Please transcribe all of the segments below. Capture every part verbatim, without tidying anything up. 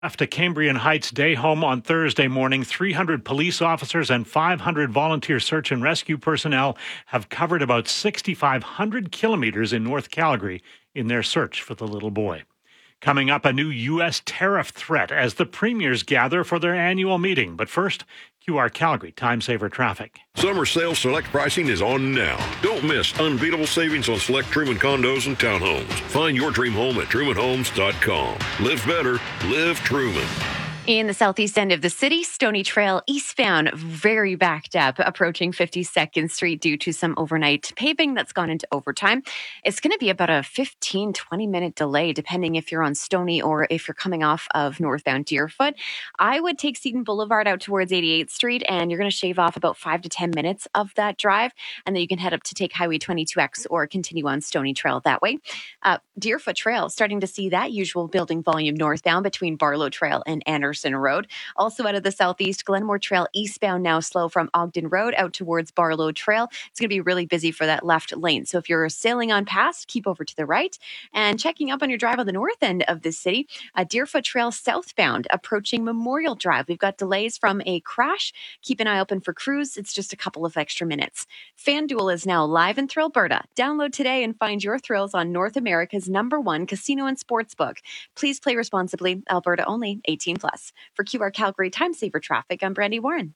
Left a Cambrian Heights day home on Thursday morning. three hundred police officers and five hundred volunteer search and rescue personnel have covered about six thousand five hundred kilometers in North Calgary in their search for the little boy. Coming up, a new U S tariff threat as the premiers gather for their annual meeting. But first, Q R Calgary Time Saver Traffic. Summer sale select pricing is on now. Don't miss unbeatable savings on select Truman condos and townhomes. Find your dream home at truman homes dot com. Live better, live Truman. In the southeast end of the city, Stony Trail eastbound, very backed up, approaching fifty-second Street due to some overnight paving that's gone into overtime. It's going to be about a fifteen, twenty minute delay, depending if you're on Stony or if you're coming off of northbound Deerfoot. I would take Seton Boulevard out towards eighty-eighth Street, and you're going to shave off about five to ten minutes of that drive, and then you can head up to take Highway twenty-two X or continue on Stony Trail that way. Uh, Deerfoot Trail, starting to see that usual building volume northbound between Barlow Trail and Anderson Road. Also out of the southeast, Glenmore Trail eastbound now slow from Ogden Road out towards Barlow Trail. It's going to be really busy for that left lane. So if you're sailing on past, keep over to the right. And checking up on your drive on the north end of the city, uh, Deerfoot Trail southbound approaching Memorial Drive. We've got delays from a crash. Keep an eye open for crews. It's just a couple of extra minutes. FanDuel is now live in Thrillberta. Download today and find your thrills on North America's number one casino and sportsbook. Please play responsibly. Alberta only. eighteen plus. For Q R Calgary Time Saver Traffic, I'm Brandy Warren.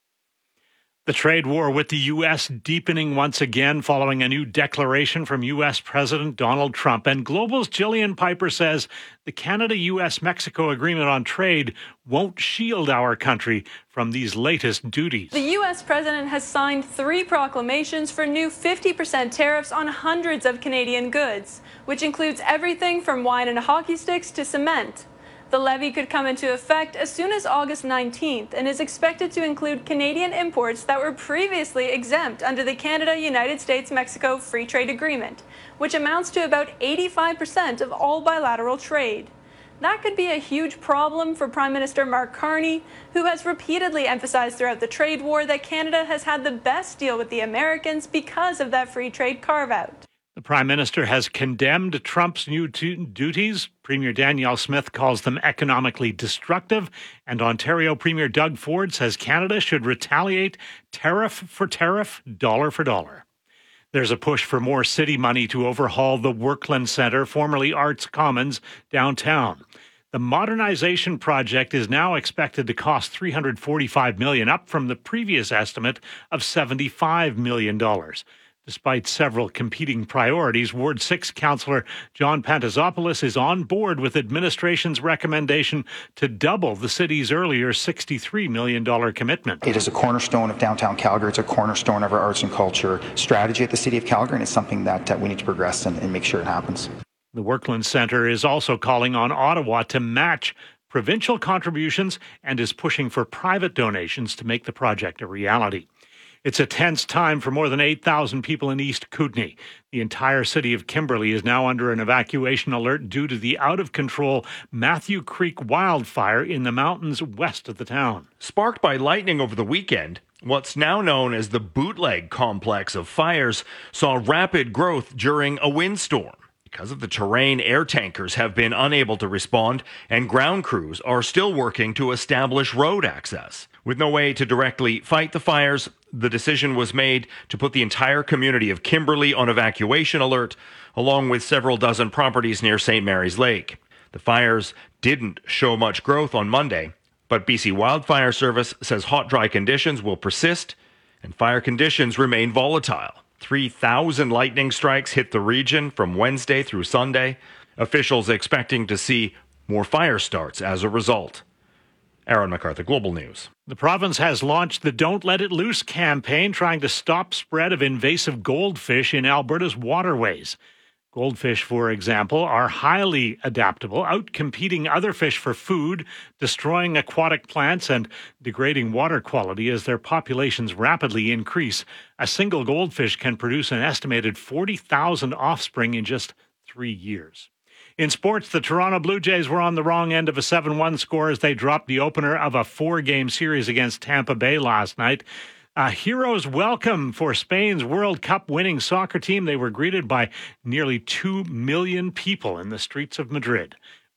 The trade war with the U S deepening once again following a new declaration from U S President Donald Trump. And Global's Jillian Piper says the Canada-U S Mexico agreement on trade won't shield our country from these latest duties. The U S president has signed three proclamations for new fifty percent tariffs on hundreds of Canadian goods, which includes everything from wine and hockey sticks to cement. The levy could come into effect as soon as August nineteenth and is expected to include Canadian imports that were previously exempt under the Canada-United States-Mexico Free Trade Agreement, which amounts to about eighty-five percent of all bilateral trade. That could be a huge problem for Prime Minister Mark Carney, who has repeatedly emphasized throughout the trade war that Canada has had the best deal with the Americans because of that free trade carve-out. The Prime Minister has condemned Trump's new t- duties. Premier Danielle Smith calls them economically destructive. And Ontario Premier Doug Ford says Canada should retaliate tariff for tariff, dollar for dollar. There's a push for more city money to overhaul the Workland Centre, formerly Arts Commons, downtown. The modernization project is now expected to cost three hundred forty-five million dollars, up from the previous estimate of seventy-five million dollars. Despite several competing priorities, Ward six Councillor John Pantazopoulos is on board with administration's recommendation to double the city's earlier sixty-three million dollars commitment. It is a cornerstone of downtown Calgary. It's a cornerstone of our arts and culture strategy at the City of Calgary, and it's something that uh, we need to progress and, and make sure it happens. The Workland Centre is also calling on Ottawa to match provincial contributions and is pushing for private donations to make the project a reality. It's a tense time for more than eight thousand people in East Kootenay. The entire city of Kimberley is now under an evacuation alert due to the out-of-control Matthew Creek wildfire in the mountains west of the town. Sparked by lightning over the weekend, what's now known as the Bootleg complex of fires saw rapid growth during a windstorm. Because of the terrain, air tankers have been unable to respond, and ground crews are still working to establish road access. With no way to directly fight the fires, the decision was made to put the entire community of Kimberley on evacuation alert, along with several dozen properties near Saint Mary's Lake. The fires didn't show much growth on Monday, but B C Wildfire Service says hot, dry conditions will persist and fire conditions remain volatile. three thousand lightning strikes hit the region from Wednesday through Sunday. Officials expecting to see more fire starts as a result. Aaron MacArthur, Global News. The province has launched the Don't Let It Loose campaign, trying to stop spread of invasive goldfish in Alberta's waterways. Goldfish, for example, are highly adaptable, outcompeting other fish for food, destroying aquatic plants and degrading water quality as their populations rapidly increase. A single goldfish can produce an estimated forty thousand offspring in just three years. In sports, the Toronto Blue Jays were on the wrong end of a seven one score as they dropped the opener of a four-game series against Tampa Bay last night. A hero's welcome for Spain's World Cup winning soccer team. They were greeted by nearly two million people in the streets of Madrid.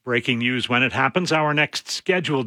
Breaking news when it happens. Our next scheduled